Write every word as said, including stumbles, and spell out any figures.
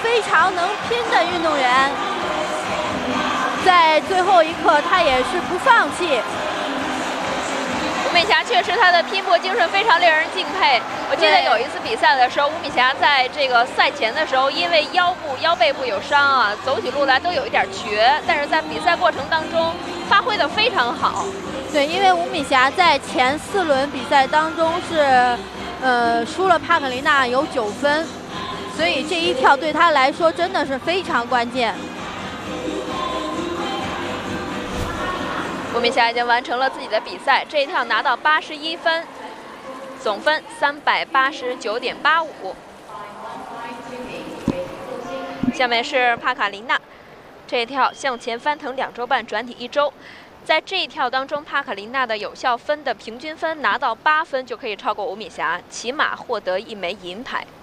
非常能拼的运动员，在最后一刻他也是不放弃。 吴敏霞确实，她的拼搏精神非常令人敬佩。我记得有一次比赛的时候，吴敏霞在这个赛前的时候，因为腰部、腰背部有伤啊，走起路来都有一点瘸。但是在比赛过程当中，发挥的非常好。 对，因为吴敏霞在前四轮比赛当中是，呃，输了帕克琳娜有九分，所以这一跳对她来说真的是非常关键。 吴敏霞已经完成了自己的比赛，这一跳拿到八十一分，总分三百八十九点八五。下面是帕卡琳娜，这一跳向前翻腾两周半，转体一周。在这一跳当中，帕卡琳娜的有效分的平均分拿到八分，就可以超过吴敏霞，起码获得一枚银牌。